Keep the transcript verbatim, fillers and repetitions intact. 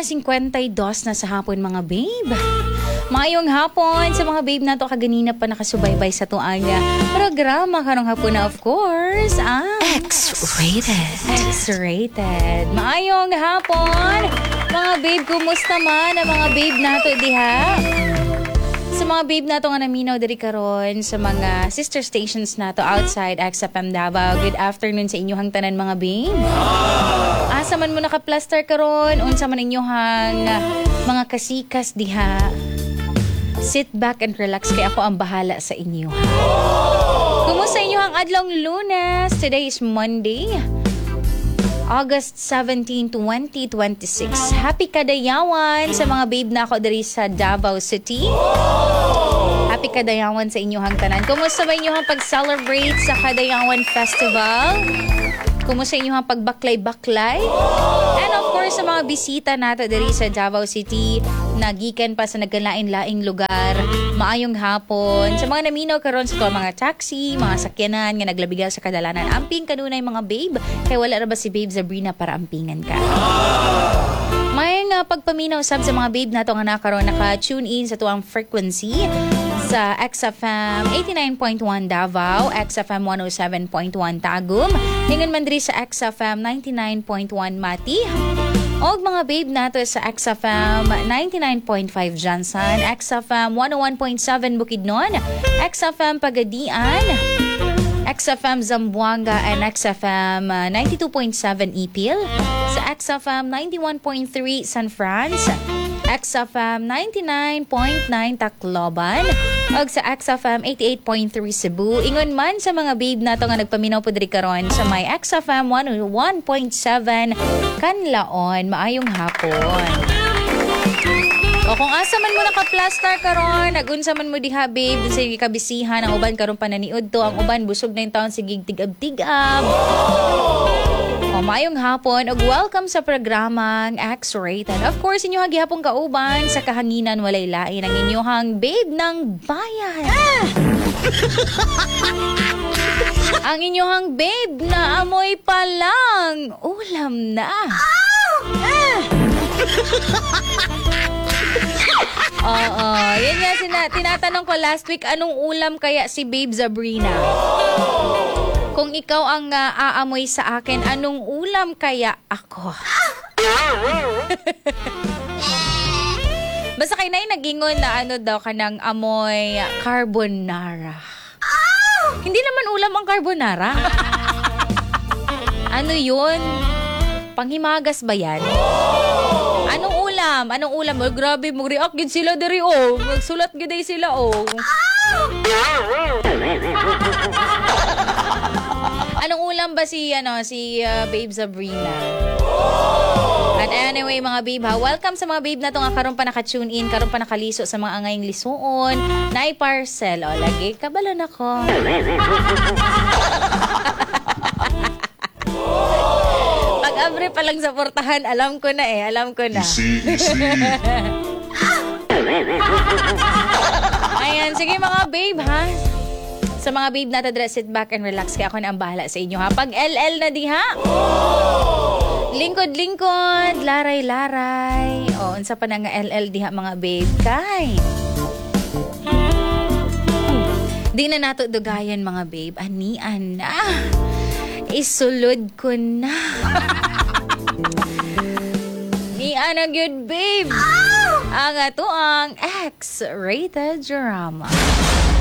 alas fifty-two na sa hapon mga babe. Mayong hapon sa mga babe na to kaganina pa nakasubaybay sa tuang programa karong hapon na of course ang X-rated. X-rated. Mayong hapon mga babe, kumusta man ang mga babe nato diha? Sa mga babe nato nga naminaw diri karon sa mga sister stations nato outside X F M Davao. Good afternoon sa inyong tanan mga babe. Asa man mo naka-plaster karon, unsa man inyohang mga kasikas diha. Sit back and relax kay ako ang bahala sa inyo. Kumusta inyohang adlong Lunes? Today is Monday, August seventeenth, twenty twenty-six. Happy kadayawan sa mga babe na ako diri sa Davao City. Happy kadayawan sa inyong tanan. Kumusta ba inyong pag-celebrate sa Kadayawan Festival? Kumusta inyong pagbaklay-baklay? And of course, sa mga bisita nato diri sa Davao City, nagikan pa sa nagkalain-laing lugar, maayong hapon. Sa mga naminaw karon sa to, mga taxi, mga sakyanan nga naglabigal sa kadalanan, amping kanunay mga babe, kaya wala ra ba si Babe Sabrina para ampingan ka? May nga pagpaminaw sab sa mga babe nato nga nakaroon naka-tune in sa tuang frequency sa X F M eighty-nine point one Davao, X F M one oh seven point one Tagum, hingon man diri sa X F M ninety-nine point one Mati, og mga babe nato sa X F M ninety-nine point five Jansan, X F M one oh one point seven Bukidnon, X F M Pagadian, X F M Zamboanga, and X F M uh, ninety-two point seven Ipil, sa X F M ninety-one point three San Franz, X F M ninety-nine point nine Tacloban, og sa X F M eighty-eight point three Cebu. Ingon man sa mga babe nato nga nagpaminaw po diri karon sa may X F M one oh one point seven Canlaon. Maayong hapon. O kung asa man mo naka-plaster karon, nagunsa man mo diha babe, dun sa kabisihan, ang uban karon pananiud to, ang uban busog na yung taon sigig tigab-tigab. O mayong hapon, og welcome sa programang X-rated. Of course, inyo hagihapong kauban sa kahanginan walay lain ang inyohang babe ng bayan. Ah! Ang inyohang babe na amoy pa lang ulam na. Ah! Oo, yan nga sina- tinatanong ko last week, anong ulam kaya si Babe Sabrina? Kung ikaw ang uh, aamoy sa akin, anong ulam kaya ako? Basta kayo na yung nagingon na ano daw ka ng amoy carbonara. Hindi naman ulam ang carbonara. Ano yun? Panghimagas ba yan? Anong ulam? Anong ulam? Oh, grabe, mag-react gid sila diri oh. Magsulat gid ay sila oh. Anong ulam ba si ano si uh, Babe Sabrina? And anyway mga babe ha, welcome sa mga babe na to nga karon pa naka-tune in, karon pa nakaliso sa mga angayng lisuon, na parcel o lagi kabalon ako. Pag-abre pa lang sa portahan, alam ko na eh, alam ko na. Easy, easy. Ayan, sige mga babe ha. Sa mga babe natin, sit back and relax. Kaya ako na ang bahala sa inyo ha. Pag L L na di ha. Lingkod-lingkod, laray-laray. O, unsa pa na nga L L di ha mga babe. Kay. Di na nato dugayan mga babe. Anian na. Isulod ko na. Ni ana good babe. Ang ato ang X-rated drama.